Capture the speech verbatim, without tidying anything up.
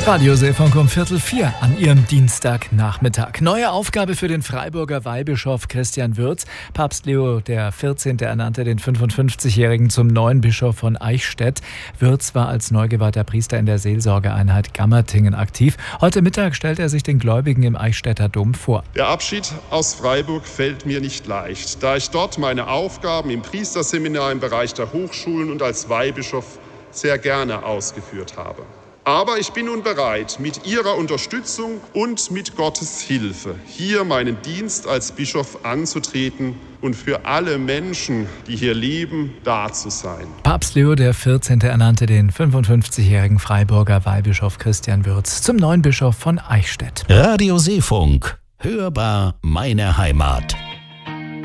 Radiosee-Funk um Viertel vier an Ihrem Dienstagnachmittag. Neue Aufgabe für den Freiburger Weihbischof Christian Würz. Papst Leo der vierzehnte ernannte den fünfundfünfzigjährigen zum neuen Bischof von Eichstätt. Würz war als neu geweihter Priester in der Seelsorgeeinheit Gammertingen aktiv. Heute Mittag stellt er sich den Gläubigen im Eichstätter Dom vor. Der Abschied aus Freiburg fällt mir nicht leicht, da ich dort meine Aufgaben im Priesterseminar im Bereich der Hochschulen und als Weihbischof sehr gerne ausgeführt habe. Aber ich bin nun bereit, mit Ihrer Unterstützung und mit Gottes Hilfe hier meinen Dienst als Bischof anzutreten und für alle Menschen, die hier leben, da zu sein. Papst Leo der vierzehnte ernannte den fünfundfünfzigjährigen Freiburger Weihbischof Christian Würz zum neuen Bischof von Eichstätt. Radiosee-Funk. Hörbar meine Heimat.